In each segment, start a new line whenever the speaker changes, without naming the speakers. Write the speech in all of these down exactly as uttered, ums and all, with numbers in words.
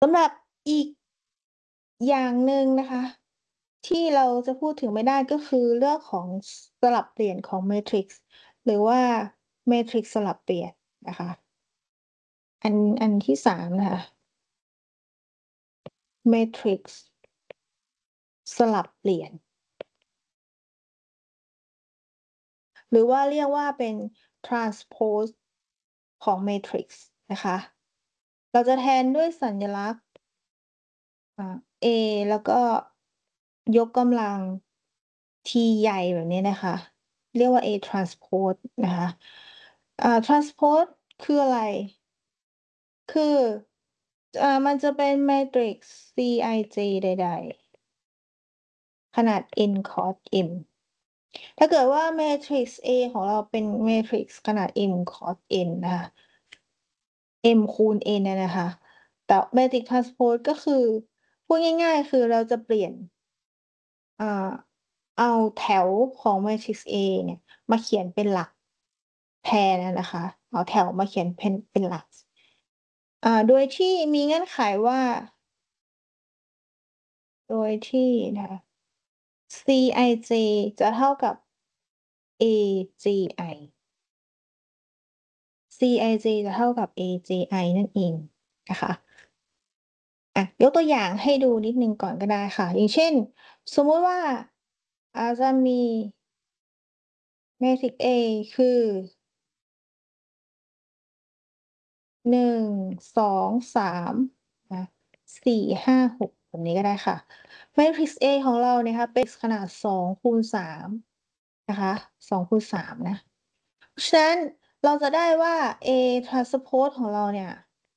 สำหรับอีกอย่างหนึ่งนะคะที่เราจะพูดถึงไม่ได้ก็คือเรื่องของสสลับเปลี่ยนของ Matrix หรือว่า Matrix สลับเปลี่ยนนะคะอันอันที่สามนะคะ Matrix สลับเปลี่ยนหรือว่าเรียกว่าเป็น Transpose ของ Matrix นะคะเราจะแทนด้วยสัญลักษณ์อ่า A แล้วก็ยกกำลัง T ใหญ่แบบนี้นะคะเรียกว่า A transpose นะคะอ่า transpose คืออะไรคืออ่ามันจะเป็นแมตริกซ์ Cij ใดๆขนาด n cos m ถ้าเกิดว่าแมทริกซ์ A ของเราเป็นแมทริกซ์ขนาด m cos n นะคะ m คูณ n อะนะคะแต่ Matrix Transpose ก็คือพูดง่ายๆคือเราจะเปลี่ยน อ่าเอาแถวของ Matrix A เนี่ยมาเขียนเป็นหลักแทนอะนะคะเอาแถวมาเขียนเป็นเป็นหลักอ่าโดยที่มีเงื่อนไขว่าโดยที่นะคะ Cij จะเท่ากับ Agi Cij จะเท่ากับ Agi นั่นเองนะคะอะยกตัวอย่างให้ดูนิดหนึ่งก่อนก็ได้ค่ะอย่างเช่นสมมุติว่าอาจจะมี Matrix A คือ หนึ่ง สอง สามนะสี่ ห้า หกแบบนี้ก็ได้ค่ะ Matrix A ของเราเนี่ยค่ะเป็นขนาดสองคูณสามนะคะสองคูณสามนะเพราะฉะนั้นเราจะได้ว่า A transpose ของเราเนี่ย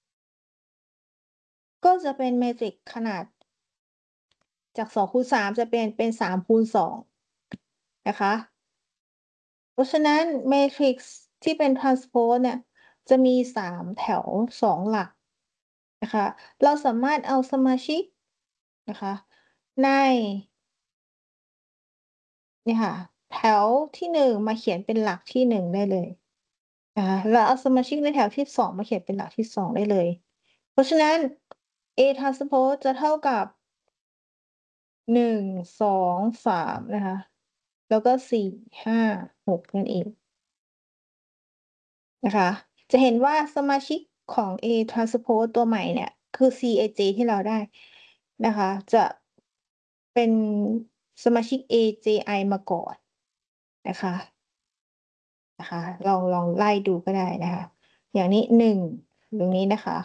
ก็จะเป็นเมตริกขนาดจากสองคูณสามจะเป็นเป็นสามคูณสองนะคะเพราะฉะนั้นเมตริกซ์ที่เป็น transpose เนี่ยจะมีสามแถวสองหลักนะคะเราสามารถเอาสมาชิกนะคะใน เนี่ยค่ะแถวที่หนึ่งมาเขียนเป็นหลักที่หนึ่งได้เลยนะคะแล้วเอาสมาชิกในแถวที่สองมาเขียนเป็นหลักที่สองได้เลยเพราะฉะนั้น A transpose จะเท่ากับหนึ่ง สอง สามนะคะแล้วก็สี่ ห้า หกนั่นเองนะคะจะเห็นว่าสมาชิกของ A transpose ตัวใหม่เนี่ยคือ Cij ที่เราได้นะคะจะเป็นสมาชิก Aji มาก่อนนะคะ นะคะลองลองไล่ดูก็ได้นะคะอย่างนี้หนึ่งตรงนี้นะคะ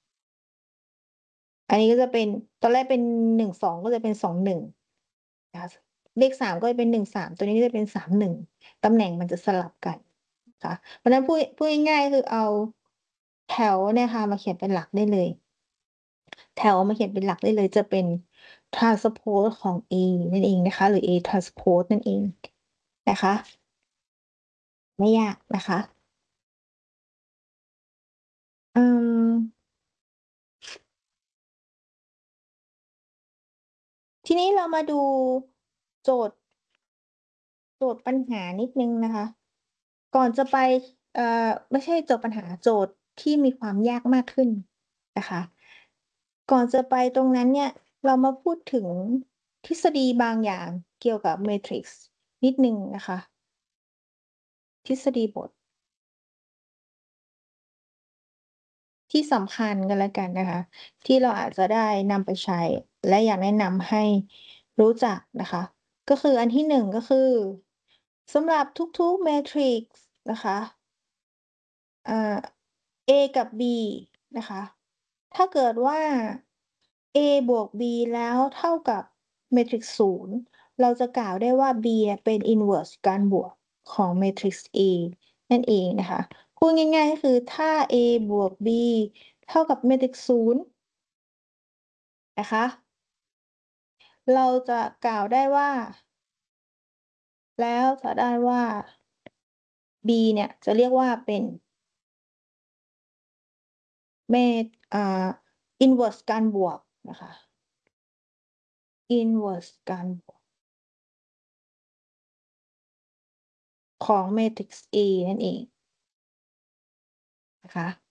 อันนี้ก็จะเป็นตอนแรกเป็นหนึ่ง สองก็จะเป็นสอง หนึ่งนะคะเลขสามก็จะเป็นหนึ่ง สามตัวนี้ก็จะเป็นสาม หนึ่งตำแหน่งมันจะสลับกันนะคะเพราะฉะนั้นพูดพูดง่ายๆคือเอาแถวเนี่ยค่ะมาเขียนเป็นหลักได้เลยแถวมาเขียนเป็นหลักได้เลยจะเป็น transpose ของ A นั่นเองนะคะหรือ A transpose นั่นเองนะคะไม่ยากนะคะอืม ทีนี้เรามาดูโจทย์โจทย์ปัญหานิดหนึ่งนะคะก่อนจะไปเอ่อไม่ใช่โจทย์ปัญหาโจทย์ที่มีความยากมากขึ้นนะคะก่อนจะไปตรงนั้นเนี่ยเรามาพูดถึงทฤษฎีบางอย่างเกี่ยวกับ Matrix นิดหนึ่งนะคะทฤษฎีบทที่สำคัญก็แล้วกันนะคะที่เราอาจจะได้นำไปใช้และอยากแนะนำให้รู้จักนะคะก็คืออันที่หนึ่งก็คือสำหรับทุกๆ Matrix นะคะ อ่า A กับ B นะคะถ้าเกิดว่า A บวก B แล้วเท่ากับเมตริกซ์ศูนย์เราจะกล่าวได้ว่า B อะเป็น inverse การบวกของเมตริกซ์ A นั่นเองนะคะพูดง่ายๆก็คือถ้า A บวก B เท่ากับเมตริกซ์ศูนย์นะคะเราจะกล่าวได้ว่าแล้วจะได้ว่า B เนี่ยจะเรียกว่าเป็นเมตอ่า inverse การบวกนะคะ inverse การบวกของ matrix A นั่นเองนะคะ